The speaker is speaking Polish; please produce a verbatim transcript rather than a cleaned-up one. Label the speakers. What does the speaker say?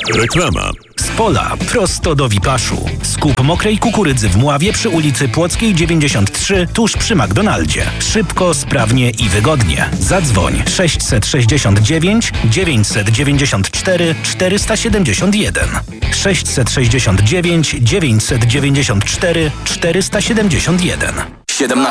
Speaker 1: Reklama.
Speaker 2: Z pola prosto do Wipaszu. Skup mokrej kukurydzy w Mławie przy ulicy Płockiej dziewięćdziesiąt trzy, tuż przy McDonaldzie. Szybko, sprawnie i wygodnie. Zadzwoń sześćset sześćdziesiąt dziewięć dziewięćset dziewięćdziesiąt cztery czterysta siedemdziesiąt jeden. sześćset sześćdziesiąt dziewięć dziewięćset dziewięćdziesiąt cztery czterysta siedemdziesiąt jeden.